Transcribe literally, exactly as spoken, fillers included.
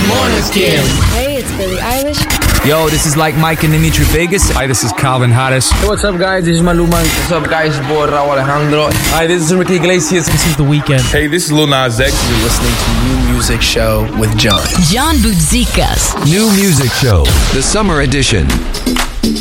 Måneskin. Hey, it's Billie Eilish. Yo, this is like Mike and Dimitri Vegas. Hi, this is Calvin Harris. Hey, what's up, guys? This is Maluma. What's up, guys? It's boy Raul Alejandro. Hi, this is Enrique Iglesias. This is The Weeknd. Hey, this is Lil Nas X. You're listening to New Music Show with John. John Budzikas. New Music Show, the Summer Edition.